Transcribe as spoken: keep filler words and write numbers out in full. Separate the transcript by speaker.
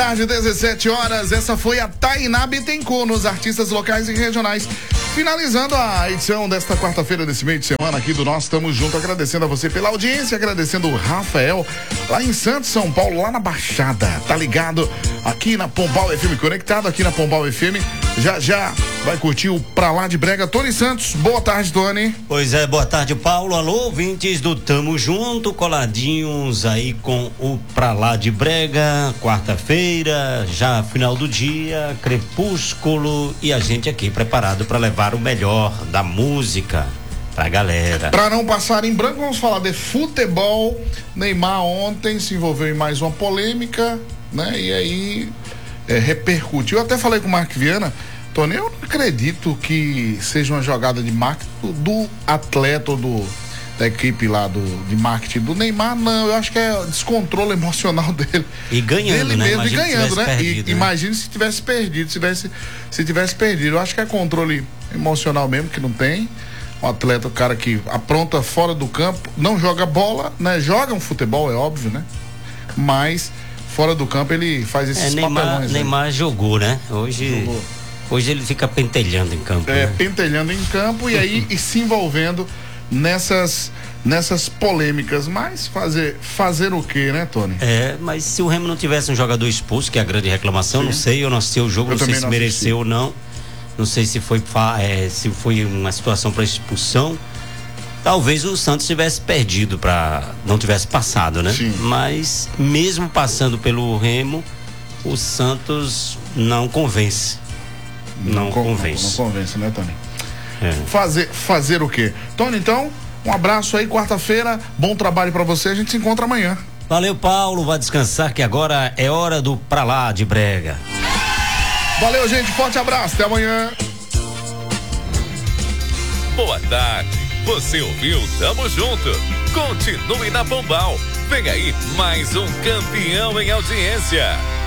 Speaker 1: Tarde, dezessete horas, essa foi a Tainá Bittencourt nos artistas locais e regionais. Finalizando a edição desta quarta-feira desse meio de semana aqui do Nós Estamos Juntos, agradecendo a você pela audiência, agradecendo o Rafael lá em Santos, São Paulo, lá na Baixada, tá ligado aqui na Pombal F M, conectado aqui na Pombal F M, já já vai curtir o Pra Lá de Brega. Tony Santos, boa tarde, Tony.
Speaker 2: Pois é, boa tarde, Paulo, alô, ouvintes do Tamo Junto, coladinhos aí com o Pra Lá de Brega, quarta-feira, já final do dia, crepúsculo, e a gente aqui preparado para levar o melhor da música pra galera.
Speaker 1: Pra não passar em branco, vamos falar de futebol. Neymar ontem se envolveu em mais uma polêmica, né? E aí é, repercutiu. Eu até falei com o Mark Viana, Tony, eu não acredito que seja uma jogada de marketing do atleta ou do, da equipe lá do, de marketing do Neymar, não. Eu acho que é descontrole emocional dele.
Speaker 2: E ganhando,
Speaker 1: dele
Speaker 2: né?
Speaker 1: mesmo, e ganhando, né?
Speaker 2: Perdido,
Speaker 1: e
Speaker 2: né?
Speaker 1: Imagine se tivesse perdido, se tivesse, se tivesse perdido. Eu acho que é controle emocional mesmo, que não tem. Um atleta, o cara que apronta fora do campo, não joga bola, né? Joga um futebol, é óbvio, né? Mas fora do campo ele faz esses
Speaker 2: é, Neymar,
Speaker 1: papelões.
Speaker 2: Neymar
Speaker 1: aí.
Speaker 2: jogou, né? Hoje,
Speaker 1: Jogou.
Speaker 2: hoje ele fica pentelhando em campo.
Speaker 1: É,
Speaker 2: né?
Speaker 1: pentelhando em campo e aí e se envolvendo nessas nessas polêmicas. Mas fazer fazer o quê, né, Tony?
Speaker 2: É, mas se o Remo não tivesse um jogador expulso, que é a grande reclamação,
Speaker 1: Sim.
Speaker 2: não sei, eu não assisti o jogo,
Speaker 1: Eu
Speaker 2: não sei se
Speaker 1: não
Speaker 2: mereceu ou não. Não sei se foi, é, se foi uma situação para expulsão. Talvez o Santos tivesse perdido, para não tivesse passado, né?
Speaker 1: Sim.
Speaker 2: Mas mesmo passando pelo Remo, o Santos não convence. Não, não convence.
Speaker 1: Não, não convence, né, Tony?
Speaker 2: É.
Speaker 1: Fazer, fazer o quê? Tony, então, um abraço aí, quarta-feira, bom trabalho pra você, a gente se encontra amanhã.
Speaker 2: Valeu, Paulo, vai descansar que agora é hora do Pra Lá de Brega.
Speaker 1: Valeu, gente, forte abraço, até amanhã.
Speaker 3: Boa tarde, você ouviu Tamo Junto, continue na Pombal, vem aí mais um campeão em audiência.